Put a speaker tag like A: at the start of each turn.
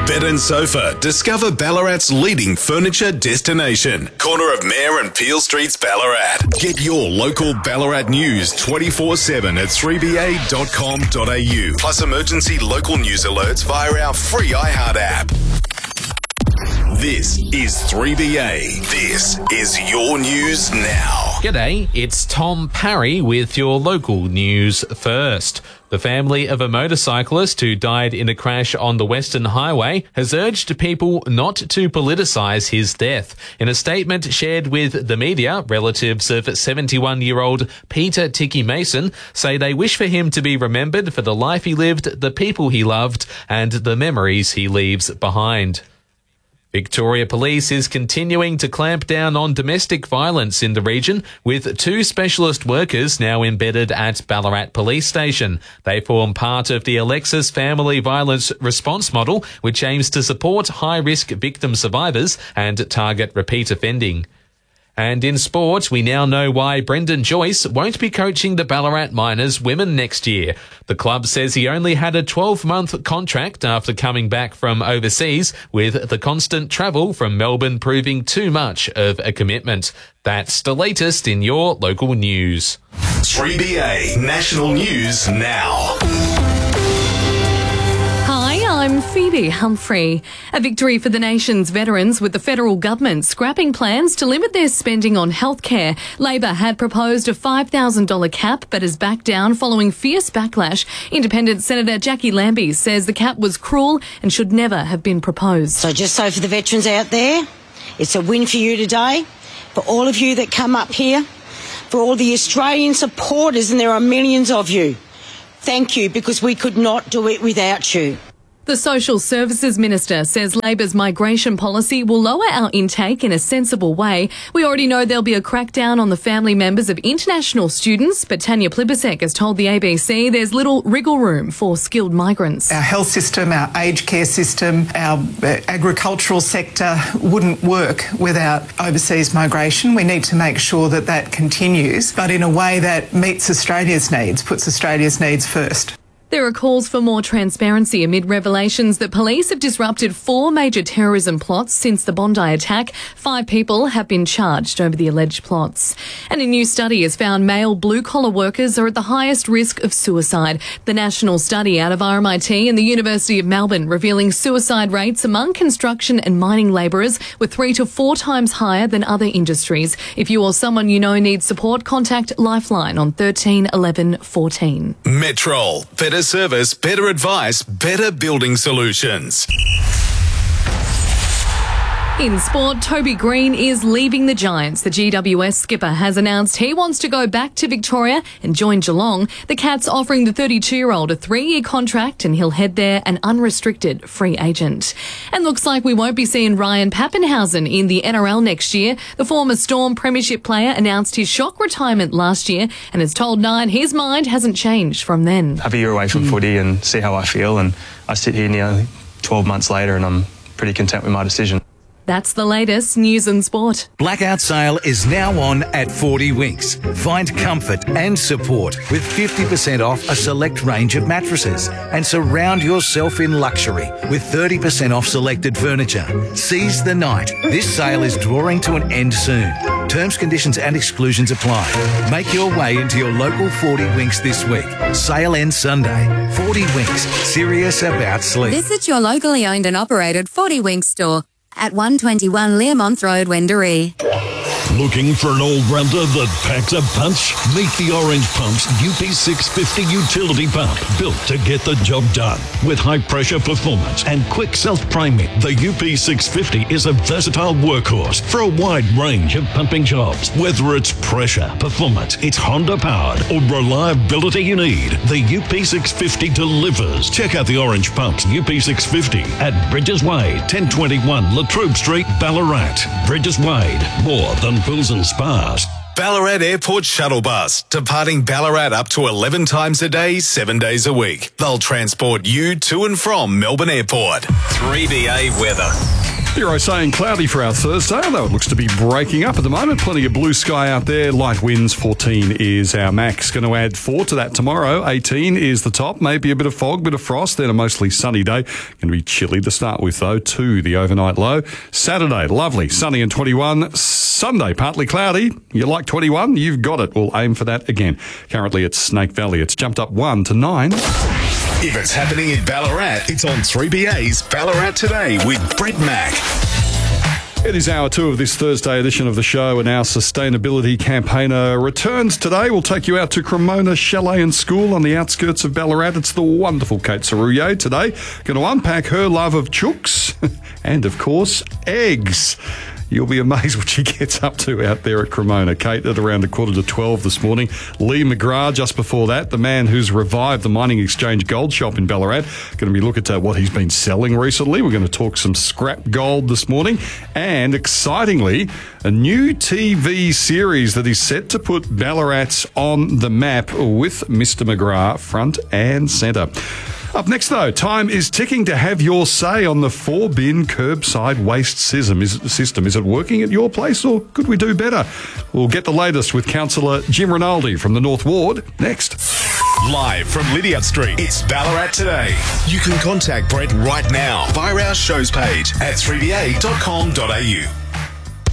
A: Bed and Sofa. Discover Ballarat's leading furniture destination. Corner of Mayor and Peel Streets, Ballarat. Get your local Ballarat news 24/7 at 3ba.com.au. Plus emergency local news alerts via our free iHeart app. This is 3BA. This is your news now.
B: G'day, it's Tom Parry with your local news first. The family of a motorcyclist who died in a crash on the Western Highway has urged people not to politicise his death. In a statement shared with the media, relatives of 71-year-old Peter Ticky Mason say they wish for him to be remembered for the life he lived, the people he loved, and the memories he leaves behind. Victoria Police is continuing to clamp down on domestic violence in the region, with 2 specialist workers now embedded at Ballarat Police Station. They form part of the Alexis Family Violence Response Model, which aims to support high-risk victim survivors and target repeat offending. And in sport, we now know why Brendan Joyce won't be coaching the Ballarat Miners women next year. The club says he only had a 12-month contract after coming back from overseas, with the constant travel from Melbourne proving too much of a commitment. That's the latest in your local news.
A: 3BA National News Now.
C: I'm Phoebe Humphrey. A victory for the nation's veterans, with the federal government scrapping plans to limit their spending on healthcare. Labor had proposed a $5,000 cap but has backed down following fierce backlash. Independent Senator Jackie Lambie says the cap was cruel and should never have been proposed.
D: So for the veterans out there, it's a win for you today, for all of you that come up here, for all the Australian supporters, and there are millions of you. Thank you, because we could not do it without you.
C: The Social Services Minister says Labor's migration policy will lower our intake in a sensible way. We already know there'll be a crackdown on the family members of international students, but Tanya Plibersek has told the ABC there's little wriggle room for skilled migrants.
E: Our health system, our aged care system, our agricultural sector wouldn't work without overseas migration. We need to make sure that that continues, but in a way that meets Australia's needs, puts Australia's needs first.
C: There are calls for more transparency amid revelations that police have disrupted 4 major terrorism plots since the Bondi attack. 5 people have been charged over the alleged plots. And a new study has found male blue-collar workers are at the highest risk of suicide. The national study out of RMIT and the University of Melbourne revealing suicide rates among construction and mining labourers were 3 to 4 times higher than other industries. If you or someone you know needs support, contact Lifeline on 13 11 14.
A: Metrol. Better service, better advice, better building solutions.
C: In sport, Toby Green is leaving the Giants. The GWS skipper has announced he wants to go back to Victoria and join Geelong. The Cats offering the 32-year-old a 3-year contract, and he'll head there an unrestricted free agent. And looks like we won't be seeing Ryan Pappenhausen in the NRL next year. The former Storm premiership player announced his shock retirement last year and has told Nine his mind hasn't changed from then.
F: Have a year away from footy and see how I feel, and I sit here nearly 12 months later and I'm pretty content with my decision.
C: That's the latest news and sport.
G: Blackout sale is now on at 40 Winks. Find comfort and support with 50% off a select range of mattresses, and surround yourself in luxury with 30% off selected furniture. Seize the night. This sale is drawing to an end soon. Terms, conditions and exclusions apply. Make your way into your local 40 Winks this week. Sale ends Sunday. 40 Winks. Serious about sleep.
H: Visit your locally owned and operated 40 Winks store at 121 Learmonth Road, Wendouree.
I: Looking for an all-rounder that packs a punch? Meet the Orange Pump's UP650 utility pump, built to get the job done. With high-pressure performance and quick self-priming, the UP650 is a versatile workhorse for a wide range of pumping jobs. Whether it's pressure, performance, it's Honda-powered, or reliability you need, the UP650 delivers. Check out the Orange Pump's UP650 at Bridges Wade, 1021 Latrobe Street, Ballarat. Bridges Wade, more than pools and spas.
A: Ballarat Airport Shuttle Bus, departing Ballarat up to 11 times a day, 7 days a week. They'll transport you to and from Melbourne Airport. 3BA weather.
J: Hero saying cloudy for our Thursday, although it looks to be breaking up at the moment. Plenty of blue sky out there. Light winds, 14 is our max. Going to add 4 to that tomorrow. 18 is the top. Maybe a bit of fog, bit of frost, then a mostly sunny day. Going to be chilly to start with, though. 2, the overnight low. Saturday, lovely, sunny and 21. Sunday, partly cloudy. You like 21? You've got it. We'll aim for that again. Currently at Snake Valley, it's jumped up 1 to 9.
A: If it's happening in Ballarat, it's on 3BA's Ballarat Today with Brett Mack.
J: It is hour 2 of this Thursday edition of the show, and our sustainability campaigner returns today. We'll take you out to Cremona Chalet and School on the outskirts of Ballarat. It's the wonderful Kate Sarouye today. Going to unpack her love of chooks and, of course, eggs. You'll be amazed what she gets up to out there at Cremona. Kate at around 11:45 this morning. Lee McGrath just before that, the man who's revived the Mining Exchange Gold Shop in Ballarat. Going to be looking at what he's been selling recently. We're going to talk some scrap gold this morning. And excitingly, a new TV series that is set to put Ballarat on the map with Mr. McGrath front and centre. Up next, though, time is ticking to have your say on the 4-bin curbside waste system. Is it working at your place, or could we do better? We'll get the latest with Councillor Jim Rinaldi from the North Ward next.
A: Live from Lydiard Street, it's Ballarat Today. You can contact Brett right now via our shows page at 3ba.com.au.